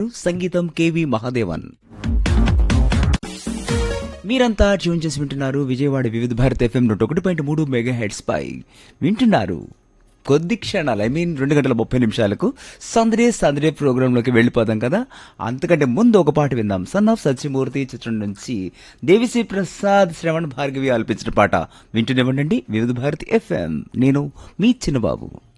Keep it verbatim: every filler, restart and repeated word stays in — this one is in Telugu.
సంగీతం కేవి మహాదేవన్. మీరంతా ట్యూన్ చేసి వింటున్నారు విజయవాడ వివిధ భారత్ ఎఫ్ఎం నూట ఒకటి పాయింట్ మూడు మెగా హెడ్స్ పై. వింటున్నారు కొద్ది క్షణాలు, ఐ మీన్ రెండు గంటల ముప్పై నిమిషాలకు సందడే సందడే ప్రోగ్రామ్ లోకి వెళ్ళిపోదాం కదా. అంతకంటే ముందు ఒక పాట విందాం. సన్ ఆఫ్ సత్యమూర్తి చిత్రం నుంచి దేవిశ్రీ ప్రసాద్, శ్రవణ్ భార్గవి ఆలపించిన పాట. వింటూనే ఉండండి వివిధ భారతి ఎఫ్ఎం. నేను మీ చిన్నబాబు.